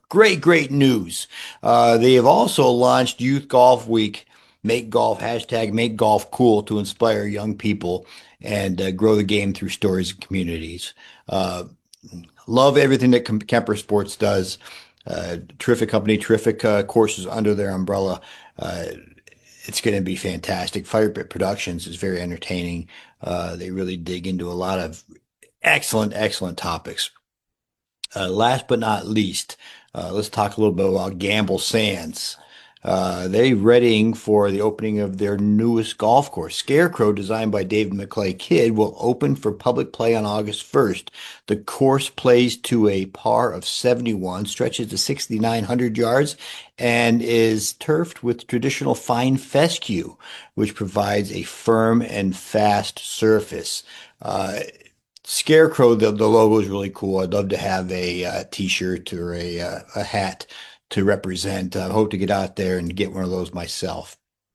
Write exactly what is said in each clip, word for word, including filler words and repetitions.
Great, great news. Uh, they have also launched Youth Golf Week, Make Golf, hashtag Make Golf Cool to inspire young people and uh, grow the game through stories and communities. Uh, love everything that Kem- Kemper Sports does. Uh, terrific company, terrific uh, courses under their umbrella. Uh, it's going to be fantastic. Fire Pit Productions is very entertaining. Uh, they really dig into a lot of excellent, excellent topics. Uh, last but not least, uh, let's talk a little bit about Gamble Sands. Uh, they're readying for the opening of their newest golf course. Scarecrow, designed by David McClay Kidd, will open for public play on August first. The course plays to a par of seventy-one, stretches to six thousand nine hundred yards, and is turfed with traditional fine fescue, which provides a firm and fast surface. Uh, Scarecrow, the, the logo is really cool. I'd love to have a, uh t-shirt or a uh, a hat to represent. I hope to get out there and get one of those myself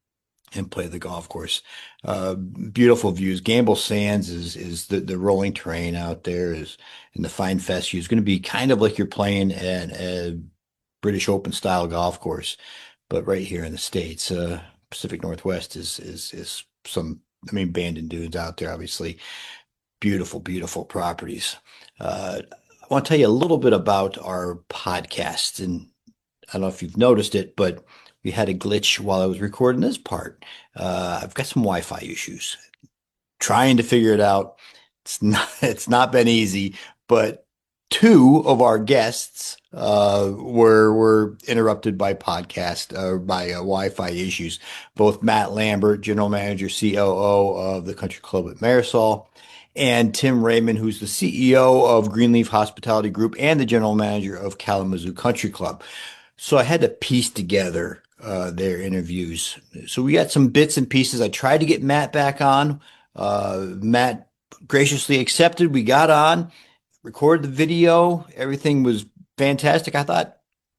and play the golf course. Uh, beautiful views. Gamble Sands is is the, the rolling terrain out there is and the fine fescue is going to be kind of like you're playing at a British Open style golf course, but right here in the States. Uh, Pacific Northwest is is is some I mean Bandon Dunes out there, obviously. Beautiful, beautiful properties. Uh, I want to tell you a little bit about our podcast. And I don't know if you've noticed it, but we had a glitch while I was recording this part. Uh, I've got some Wi-Fi issues. Trying to figure it out. It's not, it's not been easy, but two of our guests uh, were were interrupted by podcast uh, by uh, Wi-Fi issues. Both Matt Lambert, General Manager, C O O of the Country Club at Marisol, and Tim Raymond, who's the C E O of Greenleaf Hospitality Group and the General Manager of Kalamazoo Country Club. So I had to piece together uh, their interviews. So we got some bits and pieces. I tried to get Matt back on. Uh, Matt graciously accepted. We got on, recorded the video. Everything was fantastic. I thought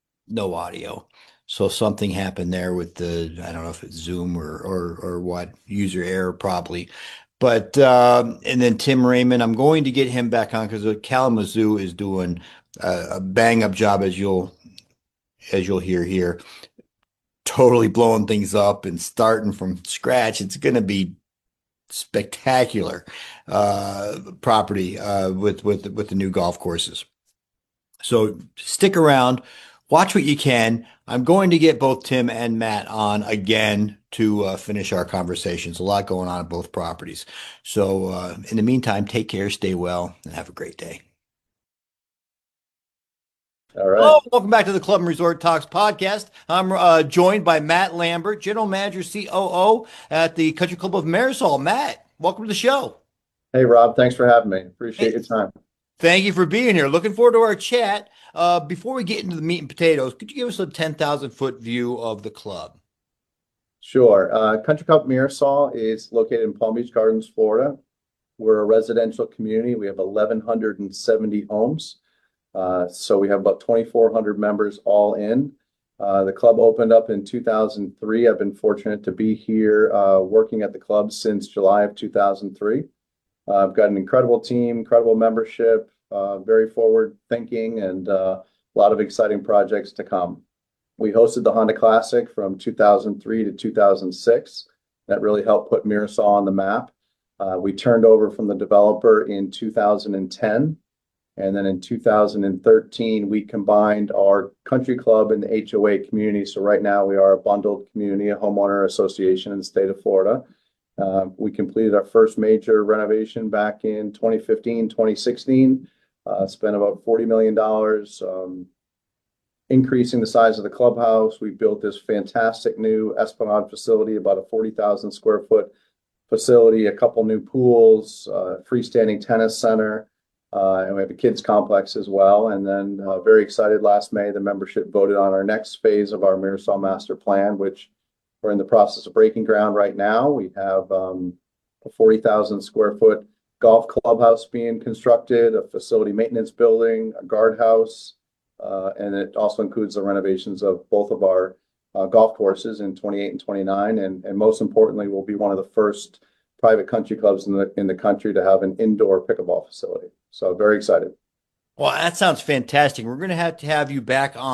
no audio. So something happened there with the, I don't know if it's Zoom or or or what, user error probably. But um, and then Tim Raymond, I'm going to get him back on because Kalamazoo is doing a, a bang up job as you'll as you'll hear here, totally blowing things up and starting from scratch. It's going to be spectacular uh, property uh, with with with the new golf courses. So stick around, watch what you can. I'm going to get both Tim and Matt on again to uh, finish our conversations. A lot going on at both properties. So uh, in the meantime, take care, stay well, and have a great day. All Hello, right. welcome back to the Club and Resort Talks podcast. I'm uh, joined by Matt Lambert, General Manager, C O O at the Country Club of Marisol. Matt, welcome to the show. Hey, Rob, thanks for having me. Appreciate Hey, your time. thank you for being here. Looking forward to our chat. Uh, before we get into the meat and potatoes, could you give us a ten thousand foot view of the club? Sure. Uh, Country Club Mirasol is located in Palm Beach Gardens, Florida. We're a residential community. We have eleven seventy homes. Uh, so we have about twenty-four hundred members all in. Uh, the club opened up in two thousand three. I've been fortunate to be here uh, working at the club since July of two thousand three. Uh, I've got an incredible team, incredible membership, uh, very forward thinking, and uh, a lot of exciting projects to come. We hosted the Honda Classic from two thousand three to two thousand six. That really helped put Mirasol on the map. Uh, we turned over from the developer in two thousand ten. And then in two thousand thirteen, we combined our country club and the H O A community. So right now we are a bundled community, a homeowner association in the state of Florida. Uh, we completed our first major renovation back in twenty fifteen, twenty sixteen, uh, spent about forty million dollars, um, increasing the size of the clubhouse. We built this fantastic new Esplanade facility, about a forty thousand square foot facility, a couple new pools, uh, freestanding tennis center, uh, and we have a kids complex as well. And then uh, very excited last May, the membership voted on our next phase of our Mirasol Master Plan, which we're in the process of breaking ground right now. We have um, a forty thousand square foot golf clubhouse being constructed, a facility maintenance building, a guardhouse, uh, and it also includes the renovations of both of our uh, golf courses in twenty-eight and twenty-nine. And, and most importantly, we'll be one of the first private country clubs in the in the country to have an indoor pickleball facility. So very excited. Well, that sounds fantastic. We're going to have to have you back on.